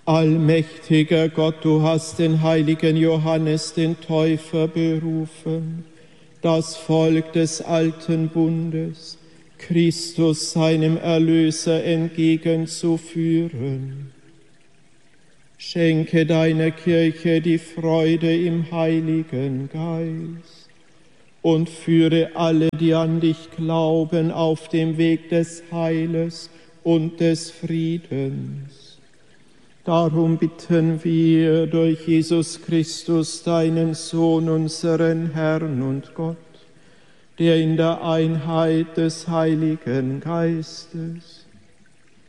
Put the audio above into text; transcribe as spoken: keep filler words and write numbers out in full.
Allmächtiger Gott, du hast den heiligen Johannes, den Täufer, berufen, das Volk des alten Bundes, Christus seinem Erlöser entgegenzuführen. Schenke deiner Kirche die Freude im Heiligen Geist und führe alle, die an dich glauben, auf dem Weg des Heiles und des Friedens. Darum bitten wir durch Jesus Christus, deinen Sohn, unseren Herrn und Gott, der in der Einheit des Heiligen Geistes